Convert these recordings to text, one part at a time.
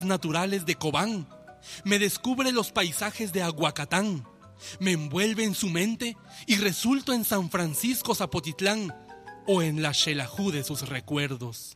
naturales de Cobán, me descubre los paisajes de Aguacatán, me envuelve en su mente y resulto en San Francisco Zapotitlán o en la Xelajú de sus recuerdos.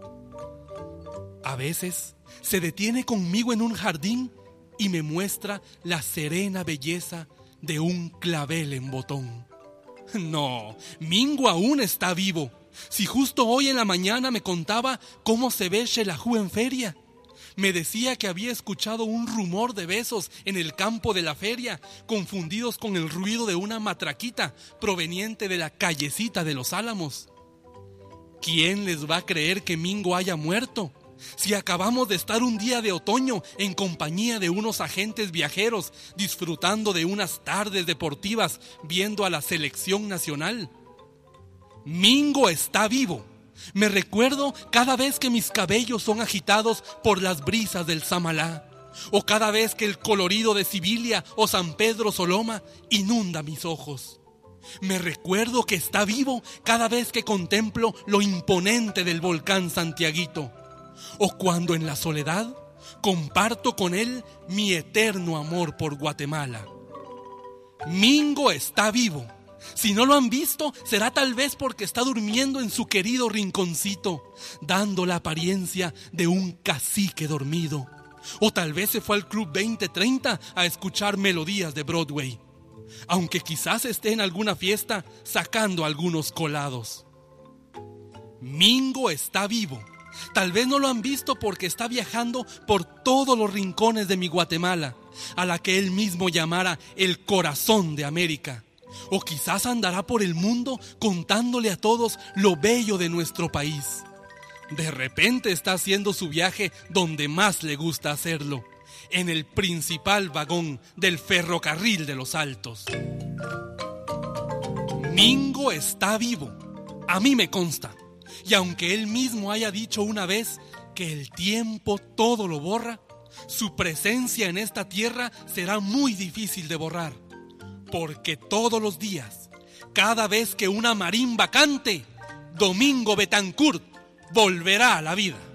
A veces se detiene conmigo en un jardín y me muestra la serena belleza de un clavel en botón. No, Mingo aún está vivo. Si justo hoy en la mañana me contaba cómo se ve Xelajú en feria. Me decía que había escuchado un rumor de besos en el campo de la feria, confundidos con el ruido de una matraquita proveniente de la callecita de los Álamos. ¿Quién les va a creer que Mingo haya muerto? Si acabamos de estar un día de otoño en compañía de unos agentes viajeros, disfrutando de unas tardes deportivas viendo a la selección nacional. Mingo está vivo. Me recuerdo cada vez que mis cabellos son agitados por las brisas del Samalá, o cada vez que el colorido de Sibilia o San Pedro Soloma inunda mis ojos. Me recuerdo que está vivo cada vez que contemplo lo imponente del volcán Santiaguito, o cuando en la soledad comparto con él mi eterno amor por Guatemala. Mingo está vivo. Si no lo han visto, será tal vez porque está durmiendo en su querido rinconcito, dando la apariencia de un cacique dormido. O tal vez se fue al Club 2030 a escuchar melodías de Broadway, aunque quizás esté en alguna fiesta sacando algunos colados. Mingo está vivo. Tal vez no lo han visto porque está viajando por todos los rincones de mi Guatemala, a la que él mismo llamara el corazón de América. O quizás andará por el mundo contándole a todos lo bello de nuestro país. De repente está haciendo su viaje donde más le gusta hacerlo, en el principal vagón del ferrocarril de los Altos. Mingo está vivo, a mí me consta. Y aunque él mismo haya dicho una vez que el tiempo todo lo borra, su presencia en esta tierra será muy difícil de borrar. Porque todos los días, cada vez que una marimba cante, Domingo Betancourt volverá a la vida.